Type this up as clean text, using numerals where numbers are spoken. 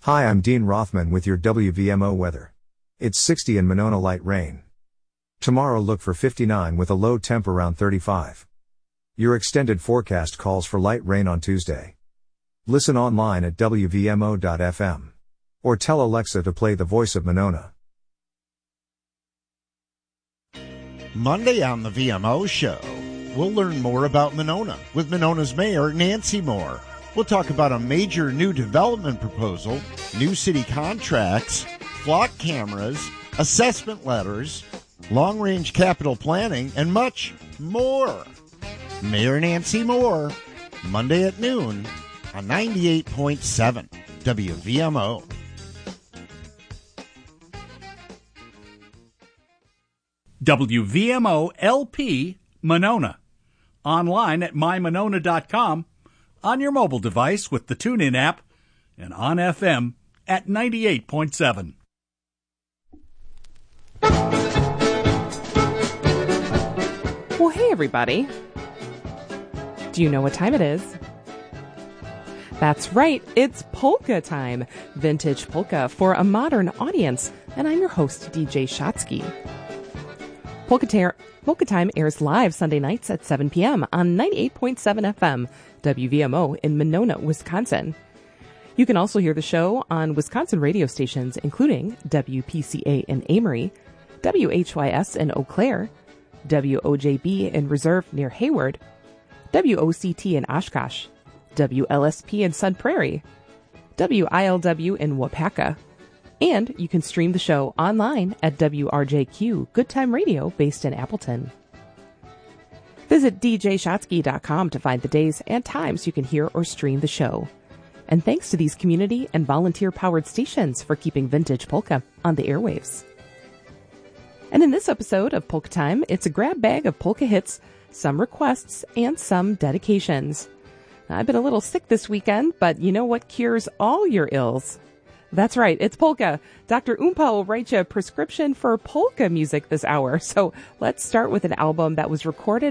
Hi, I'm Dean Rothman with your WVMO weather. It's 60 in Monona, light rain. Tomorrow look for 59 with a low temp around 35. Your extended forecast calls for light rain on Tuesday. Listen online at WVMO.fm. Or tell Alexa to play The Voice of Monona. Monday on the VMO show, we'll learn more about Monona with Monona's Mayor Nancy Moore. We'll talk about a major new development proposal, new city contracts, flock cameras, assessment letters, long-range capital planning, and much more. Mayor Nancy Moore, Monday at noon on 98.7 WVMO. WVMO LP Monona. Online at mymonona.com, on your mobile device with the TuneIn app, and on FM at 98.7. Well, hey, everybody. Do you know what time it is? That's right, it's polka time. Vintage polka for a modern audience. And I'm your host, DJ Shotsky. Polka Time airs live Sunday nights at 7 p.m. on 98.7 FM, WVMO in Monona, Wisconsin. You can also hear the show on Wisconsin radio stations, including WPCA in Amory, WHYS in Eau Claire, WOJB in Reserve near Hayward, WOCT in Oshkosh, WLSP in Sun Prairie, WILW in Wapaka, and you can stream the show online at WRJQ Good Time Radio based in Appleton. Visit djshotsky.com to find the days and times you can hear or stream the show. And thanks to these community and volunteer-powered stations for keeping vintage polka on the airwaves. And in this episode of Polka Time, it's a grab bag of polka hits, some requests, and some dedications. I've been a little sick this weekend, but you know what cures all your ills? That's right, it's polka. Dr. Oompa will write you a prescription for polka music this hour. So let's start with an album that was recorded